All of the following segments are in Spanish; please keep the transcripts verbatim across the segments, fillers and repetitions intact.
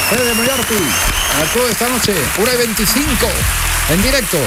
Fede Moriarty, actúa esta noche, una y veinticinco, en directo.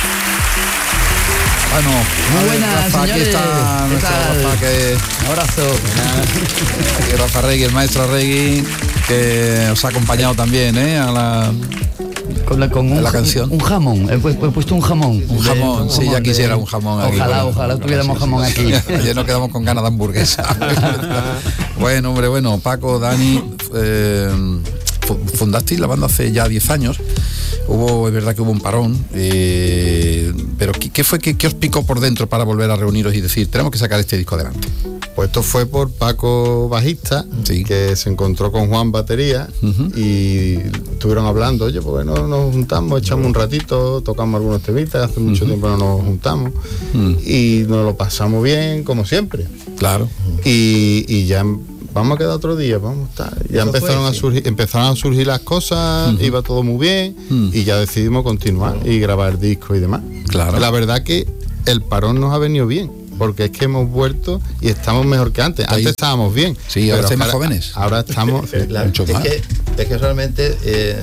Bueno, muy buenas, Rafa, señores. Aquí está nuestro Rafa, que... Un abrazo. Aquí Rafa Regui, el maestro Regui, que os ha acompañado también, ¿eh? A la... Con la, con un, la canción. Un jamón, he puesto, he puesto un jamón. Un jamón, un sí, jamón ya quisiera de... un jamón aquí. Ojalá, ojalá tuviéramos jamón aquí. Ya nos quedamos con ganas de hamburguesa. Bueno, hombre, bueno, Paco, Dani, eh, fundasteis la banda hace ya diez años. Hubo, es verdad que hubo un parón, eh, pero ¿qué, qué fue, qué, qué os picó por dentro para volver a reuniros y decir, tenemos que sacar este disco adelante? Pues esto fue por Paco, bajista, sí, que se encontró con Juan, batería, uh-huh, y estuvieron hablando, oye, pues bueno, nos juntamos, echamos un ratito, tocamos algunos temitas, hace mucho uh-huh tiempo no nos juntamos, uh-huh, y nos lo pasamos bien, como siempre. Claro. Y, y ya vamos a quedar otro día, vamos a estar. Ya empezaron a surgir, empezaron a surgir las cosas, uh-huh, iba todo muy bien, uh-huh, y ya decidimos continuar y grabar discos y demás. Claro. La verdad que el parón nos ha venido bien, porque es que hemos vuelto y estamos mejor que antes. Antes estábamos bien. Sí, ahora estáis más jóvenes. Ahora estamos la, mucho es más. Que, es que realmente eh,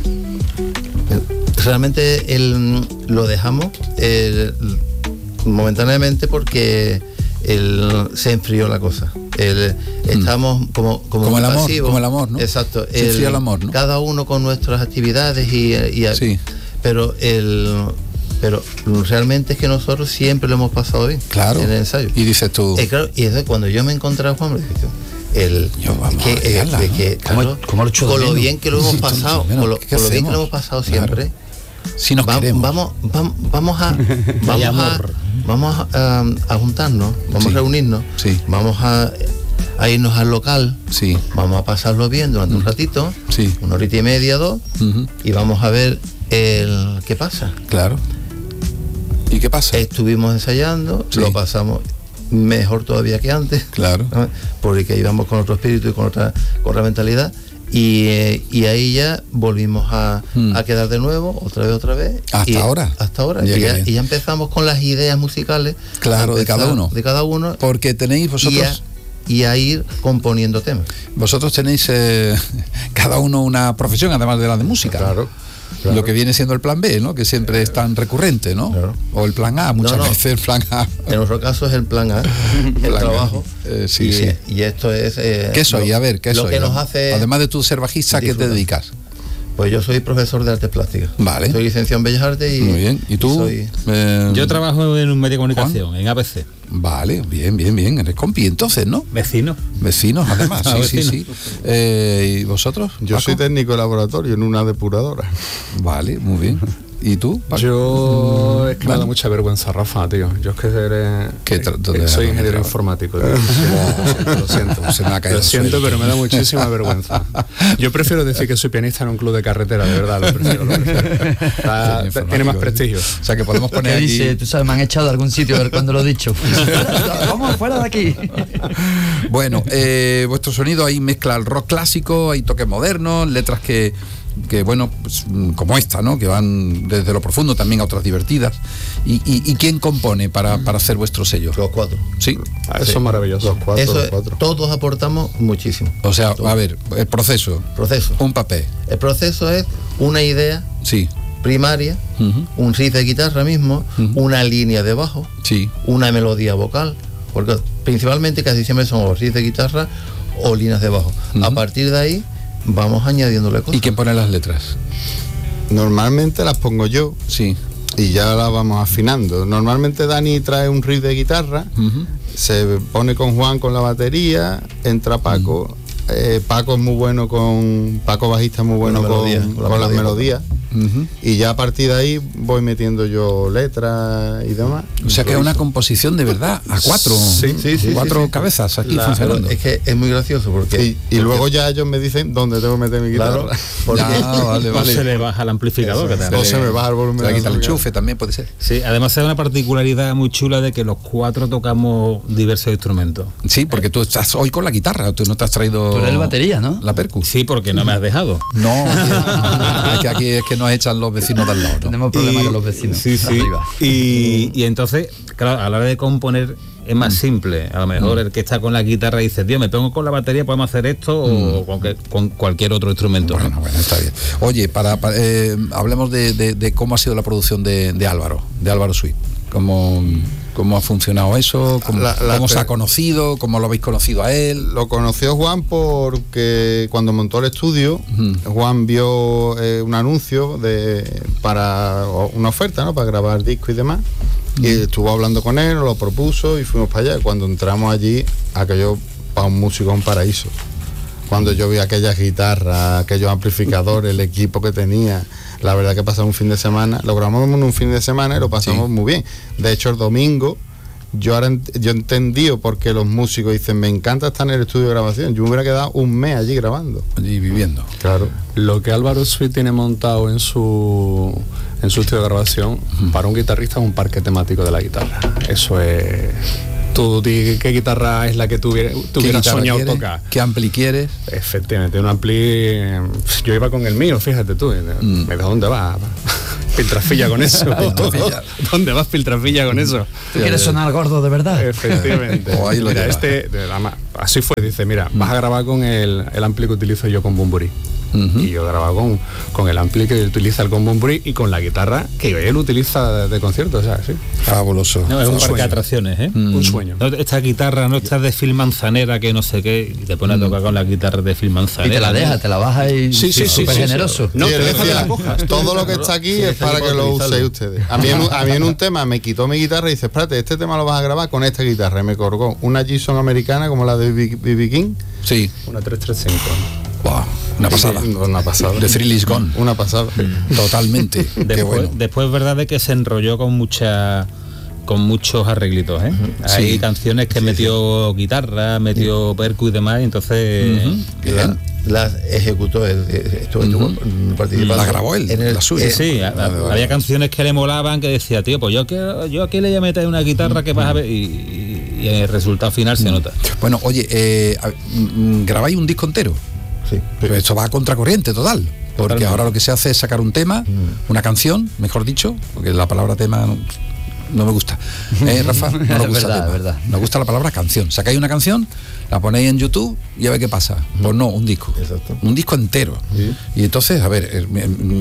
realmente el, lo dejamos el, momentáneamente porque el, se enfrió la cosa. El, estamos mm. como como, como el amor, pasivos. como el amor, ¿no? Exacto. Se enfrió el amor, ¿no? Cada uno con nuestras actividades y, y sí, pero el pero realmente es que nosotros siempre lo hemos pasado bien, claro, en el ensayo. Y dices tú, eh, claro, y es cuando yo me encontré a Juan, me dije, el yo, vamos, que, eh, dejarla, de ¿no? que claro, ¿Cómo, cómo con lo bien que lo hemos pasado, con lo, con lo bien que lo hemos pasado siempre, claro, si nos va, queremos, vamos, vamos, vamos a vamos a vamos a, um, a juntarnos, vamos sí, a reunirnos, sí, vamos a, a irnos al local, sí, vamos a pasarlo bien durante mm. un ratito, sí, una horita y media, dos, uh-huh, y vamos a ver el qué pasa. Claro. ¿Y qué pasa? Estuvimos ensayando, sí, lo pasamos mejor todavía que antes, claro, ¿no? Porque íbamos con otro espíritu y con otra, con otra mentalidad, y, eh, y ahí ya volvimos a, hmm. a quedar de nuevo, otra vez, otra vez. Hasta y, ahora. Hasta ahora. Ya y, ya, y ya empezamos con las ideas musicales. Claro, de cada uno. De cada uno. Porque tenéis vosotros... Y a, y a ir componiendo temas. Vosotros tenéis eh, cada uno una profesión, además de la de música. Claro. Claro. Lo que viene siendo el plan B, ¿no? Que siempre es tan recurrente, ¿no? Claro. O el plan A, muchas no, no. veces el plan A. En nuestro caso es el plan A, el plan trabajo. Eh, sí, y, sí. y esto es... Eh, ¿Qué soy? Lo, a ver, ¿qué lo soy? Que nos hace además de tú ser bajista, ¿a qué te dedicas? Pues yo soy profesor de artes plásticas. Vale. Soy licenciado en Bellas Artes y... Muy bien. ¿Y tú? Y soy... eh, yo trabajo en un medio de comunicación, Juan, en A P C. Vale, bien, bien, bien. Eres compi entonces, ¿no? Vecinos. Vecinos, además, sí, sí, sí. Eh, ¿Y vosotros? Yo Paco? soy técnico de laboratorio en una depuradora. Vale, muy bien. ¿Y tú, Paco? Yo es que vale. me da mucha vergüenza, Rafa, tío. Yo es que seré, ¿Qué tra- soy ingeniero informático, tío. Lo siento, se me ha caído lo siento, pero me da muchísima vergüenza. Yo prefiero decir que soy pianista en un club de carretera, de verdad, lo prefiero. Lo prefiero. Está, tiene más prestigio. O sea, que podemos poner ¿Qué aquí... dice? Tú sabes, me han echado de algún sitio a ver cuando lo he dicho. Vamos, fuera de aquí. Bueno, eh, vuestro sonido ahí mezcla el rock clásico, hay toques modernos, letras que... que bueno, pues, como esta, ¿no? Que van desde lo profundo también a otras divertidas. ¿Y, y, y quién compone para, para hacer vuestro sello? Los cuatro. Sí. Ah, eso sí. es maravilloso. Los cuatro, eso los cuatro. Todos aportamos muchísimo. O sea, todos. A ver, el proceso. Proceso. Un papel. El proceso es una idea sí. primaria, uh-huh, un riff de guitarra mismo, uh-huh, una línea de bajo, sí, una melodía vocal, porque principalmente casi siempre son o riffs de guitarra o líneas de bajo. Uh-huh. A partir de ahí vamos añadiéndole cosas. ¿Y quién pone las letras? Normalmente las pongo yo. Sí. Y ya las vamos afinando. Normalmente Dani trae un riff de guitarra, uh-huh, se pone con Juan con la batería, entra Paco. Uh-huh. Eh, Paco es muy bueno con... Paco bajista es muy bueno con, melodía, con, con, con las melodías. Uh-huh. Y ya a partir de ahí voy metiendo yo letras y demás. O sea que es una composición de verdad a cuatro, sí, sí, sí, cuatro sí, sí. cabezas aquí la, funcionando. Es que es muy gracioso porque... Y, y porque luego ya ellos me dicen dónde tengo que meter mi guitarra. Claro, porque ya, vale, vale. O se le baja el amplificador. Eso, que o se me baja el volumen. Se le quita el enchufe también, puede ser. Sí, además es una particularidad muy chula de que los cuatro tocamos diversos instrumentos. Sí, porque tú estás hoy con la guitarra, tú no te has traído... Tú eres el batería, ¿no? La percu. Sí, porque no me has dejado. No, es que aquí es que nos echan los vecinos del lado, ¿no? Tenemos problemas y, con los vecinos. Sí, sí. Y, y entonces, claro, a la hora de componer es más simple. A lo mejor el que está con la guitarra dice, tío, me pongo con la batería, podemos hacer esto o con, que, con cualquier otro instrumento. Bueno, ¿no? bueno, está bien. Oye, para, para eh, hablemos de, de, de cómo ha sido la producción de, de Álvaro, de Álvaro Sweet. ¿Cómo, cómo ha funcionado eso? ¿Cómo, La- la cómo se pe- ha conocido? ¿Cómo lo habéis conocido a él? Lo conoció Juan porque cuando montó el estudio, Ujú. Juan vio eh, un anuncio de para o una oferta, ¿no? Para grabar discos y demás. Y estuvo hablando con él, lo propuso y fuimos para allá. Cuando entramos allí, aquello para un músico es un paraíso. Cuando yo vi aquellas guitarras, aquellos amplificadores, el equipo que tenía, la verdad que pasamos un fin de semana, lo grabamos en un fin de semana y lo pasamos Sí. muy bien. De hecho, el domingo, yo ahora ent- yo entendí por qué los músicos dicen, me encanta estar en el estudio de grabación. Yo me hubiera quedado un mes allí grabando. Allí viviendo. Claro. Lo que Álvaro Sweet tiene montado en su en su estudio de grabación, para un guitarrista es un parque temático de la guitarra. Eso es... Tú, di, ¿qué guitarra es la que tuviera, ¿Qué tuviera guitarra soñado quieres? tocar? ¿Qué ampli quieres? Efectivamente, un ampli... Yo iba con el mío, fíjate tú. Mm. Me dijo, ¿dónde vas? Piltrafilla con eso. Piltrafilla. ¿Dónde vas, Piltrafilla, con eso? ¿Tú quieres sonar gordo de verdad? Efectivamente. O ahí lo Mira, lleva. este, de- además, así fue, dice, mira, vas a grabar con el, el ampli que utilizo yo con Bunbury. Ujú. Y yo grababa con, con el ampli que utiliza el con Bunbury y con la guitarra que él utiliza de, de concierto, o sea, sí. Fabuloso. No, es un parque de sueño. atracciones, ¿eh? Mm. Un sueño. No, esta guitarra no está de Phil Manzanera, que no sé qué, y te pone a tocar con la guitarra de Phil Y Manzanera. te la ¿no? deja, te la baja y Sí, sí, sí, súper sí, sí. generoso. No, Sí, te él deja que decía, la cojas. todo lo que está aquí Sí, es está para aquí que para lo utilizarlo. uséis ustedes. A mí, en un, a mí en un tema me quitó mi guitarra y dice, espérate, este tema lo vas a grabar con esta guitarra. Y me colgó una Gibson americana como la de B B King. Sí. Una tres tres cinco. Wow, una pasada. Sí, una pasada. The Thrill is gone. Una pasada. Totalmente. Qué Después, bueno. después es verdad de que se enrolló con mucha con muchos arreglitos, ¿eh? Hay Sí. canciones que metió guitarra, metió percu y demás, y entonces Ujú. Bien. La, la ejecutó él, eh, estuvo, estuvo Ujú. participando. La grabó él, en el- la suya. eh, sí, sí, a- Vale, vale. había canciones que le molaban que decía, tío, pues yo que yo aquí le voy a meter una guitarra que vas a ver y, y- y el resultado final se nota. Bueno, oye, eh, a- mm, grabáis un disco entero. Sí. Pero esto va a contracorriente total. Porque Totalmente. ahora lo que se hace es sacar un tema, una canción, mejor dicho, porque la palabra tema no, no me gusta. ¿Eh, Rafa? No nos Es gusta verdad, tema. es verdad. Nos gusta la palabra canción. Sacáis una canción, la ponéis en YouTube y a ver qué pasa. Pues no, un disco. Exacto. Un disco entero. Y entonces, a ver, eh,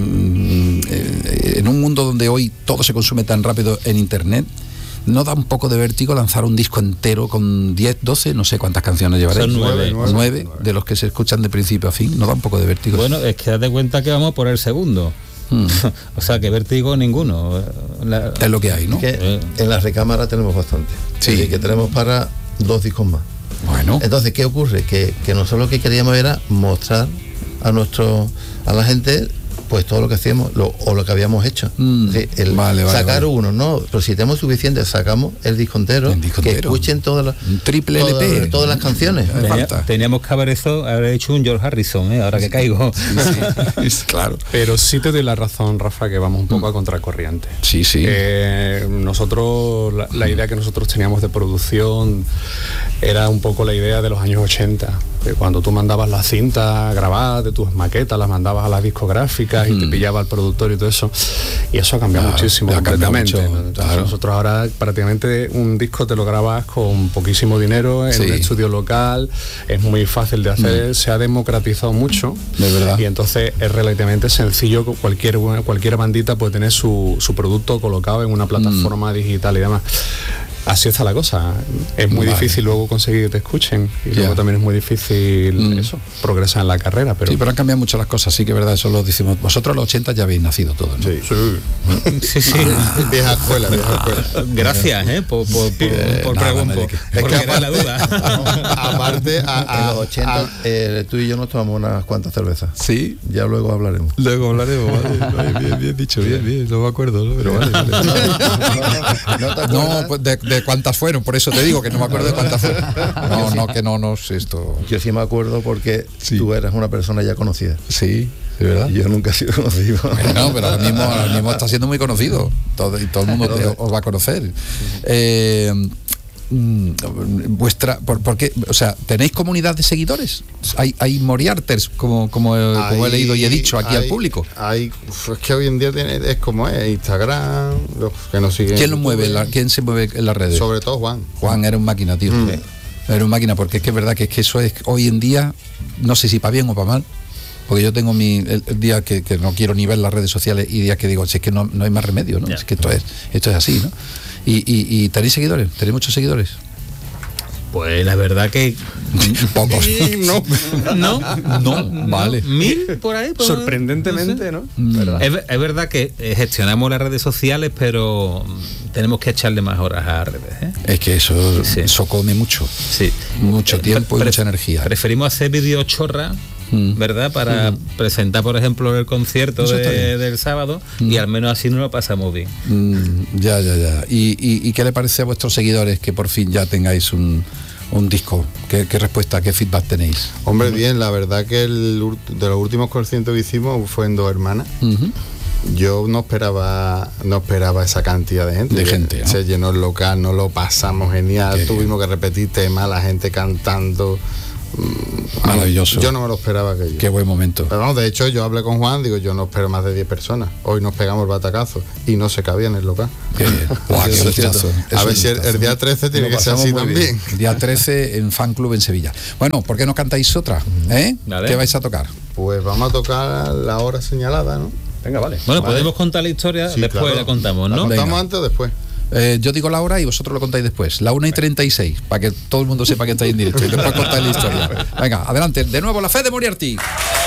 mm, eh, en un mundo donde hoy todo se consume tan rápido en Internet, ¿no da un poco de vértigo lanzar un disco entero con diez, doce, no sé cuántas canciones llevaréis? Son nueve. Nueve, nueve, de los que se escuchan de principio a fin. ¿No da un poco de vértigo? Bueno, es que date cuenta que vamos por el segundo. Mm. O sea, que vértigo ninguno. La- Es lo que hay, ¿no? Que Eh. en la recámara tenemos bastante. Sí. Es decir, que tenemos para dos discos más. Bueno, Entonces, ¿qué ocurre? Que, que nosotros lo que queríamos era mostrar a nuestro a la gente pues todo lo que hacíamos lo, o lo que habíamos hecho. Mm, Es decir, el vale, vale, sacar vale. uno, no, pero si tenemos suficiente, sacamos el disco entero, El disco que entero. escuchen todas las Un triple todas, L P. todas las canciones. Me Tenía- falta. teníamos que haber, eso, haber hecho un George Harrison, ¿eh? Ahora que caigo. sí, sí, claro. Pero sí te doy la razón, Rafa, que vamos un poco a contracorriente. Sí, sí. Eh, nosotros, la, la idea que nosotros teníamos de producción era un poco la idea de los años ochenta. Que cuando tú mandabas las cintas grabadas de tus maquetas, las mandabas a las discográficas y te pillaba el productor y todo eso. Y eso ha cambiado Claro, muchísimo, ha cambiado completamente. mucho, ¿no? Entonces, claro. nosotros ahora prácticamente un disco te lo grabas con poquísimo dinero en Sí. un estudio local, es muy fácil de hacer, se ha democratizado mucho. De verdad. Y entonces es relativamente sencillo, cualquier, cualquier bandita puede tener su, su producto colocado en una plataforma digital y demás. Así está la cosa. Es muy Vale. difícil luego conseguir que te escuchen y Ya. luego también es muy difícil Mm. eso, progresar en la carrera. Pero Sí, pero han cambiado mucho las cosas, sí que es verdad, eso lo decimos. Vosotros a los ochenta ya habéis nacido todos, ¿no? Sí. Sí, sí. Vieja escuela, vieja escuela. Gracias, ¿eh? Por, por, por, por nada, pregun- no hay de por- qué. Es por que crear la duda. Aparte, a, En a- los ochenta, a- eh, tú y yo nos tomamos unas cuantas cervezas. Sí. Ya luego hablaremos. Luego hablaremos, vale. Bien, bien dicho, bien, bien, no me acuerdo, ¿no? Pero vale, vale. ¿No te acuerdas? No, pues de, de cuántas fueron, por eso te digo que no me acuerdo de cuántas fueron. No, no, que no nos esto. Yo sí me acuerdo porque Sí. tú eras una persona ya conocida. Sí, de verdad. Y yo nunca he sido conocido. No, pero ahora mismo, ahora mismo está siendo muy conocido. Todo, y todo el mundo te- os va a conocer. Eh, mm, vuestra, por, porque, o sea, ¿tenéis comunidad de seguidores? ¿Hay, hay Moriarters, como, como, he- como he leído y he dicho aquí al hay- público? Hay, es que hoy en día tiene, es como es, Instagram, los que nos siguen. ¿Quién en lo YouTube, mueve? en la- ¿Quién se mueve en las redes? Sobre todo Juan. Juan era un máquina, tío. Mm. Era un máquina, porque es que es verdad que es que eso es hoy en día, no sé si para bien o para mal, porque yo tengo mi el, el día que, que no quiero ni ver las redes sociales y días que digo, si es que no, no hay más remedio, ¿no? Ya. Es que esto es, esto es así, ¿no? Y, y, y tenéis seguidores, tenéis muchos seguidores. Pues la verdad que Pocos. No. no, No, vale. mil por ahí. pues, Sorprendentemente, no sé. ¿no? Mm. Es, ver- es verdad que eh, gestionamos las redes sociales, pero mm, tenemos que echarle más horas a redes. ¿eh? Es que eso, Sí. eso come mucho. Sí. Mucho Eh, tiempo y pre- mucha energía. Preferimos hacer vídeos chorra, Mm. ¿verdad? Para presentar, por ejemplo, el concierto Eso está de- bien. del sábado y al menos así nos lo pasamos bien. Mm, ya, ya, ya. ¿Y, y, y qué le parece a vuestros seguidores que por fin ya tengáis un, un disco? ¿Qué, qué respuesta, qué feedback tenéis? Hombre, bien, la verdad que el, ur- de los últimos conciertos que hicimos fue en Dos Hermanas. Ujú. Yo no esperaba no esperaba esa cantidad de gente. De gente, ¿no? Se llenó el local, nos lo pasamos genial, Qué tuvimos que repetir temas, la gente cantando. Maravilloso. Yo no me lo esperaba que yo. Qué buen momento. Pero vamos, de hecho yo hablé con Juan, digo, yo no espero más de diez personas. Hoy nos pegamos el batacazo y no se cabía en el local. Qué bien. Buah, qué Eso es gustazo. cierto. Eso A ver es si el, gustazo. el día trece tiene Lo que ser pasamos así muy también. bien. Día trece en Fan Club en Sevilla. Bueno, ¿por qué no cantáis otra? ¿Eh? Vale. ¿Qué vais a tocar? Pues vamos a tocar a la hora señalada, ¿no? Venga, vale. Bueno, Vale. podemos contar la historia, Sí, después claro. la contamos, ¿La ¿no? contamos Venga. antes o después? Eh, yo digo la hora y vosotros lo contáis después. La una y treinta y seis, para que todo el mundo sepa que estáis en directo. Y después contáis la historia. Venga, adelante. De nuevo, la fe de Moriarty.